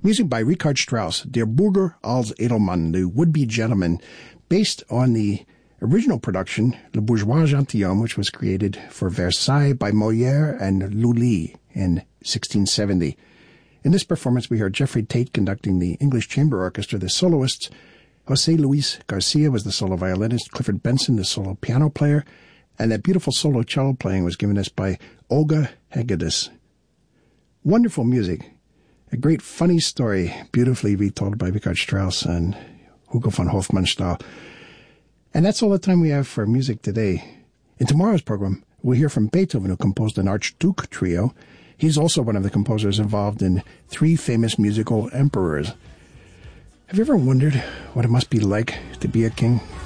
Music by Richard Strauss, Der Bürger als Edelmann, the would-be gentleman, based on the original production, Le Bourgeois Gentilhomme, which was created for Versailles by Molière and Lully in 1670. In this performance, we heard Jeffrey Tate conducting the English Chamber Orchestra, the soloists. José Luis Garcia was the solo violinist, Clifford Benson, the solo piano player, and that beautiful solo cello playing was given us by Olga Hegedus. Wonderful music. A great funny story, beautifully retold by Richard Strauss and Hugo von Hofmannsthal. And that's all the time we have for music today. In tomorrow's program, we'll hear from Beethoven, who composed an Archduke trio. He's also one of the composers involved in 3 famous musical emperors. Have you ever wondered what it must be like to be a king?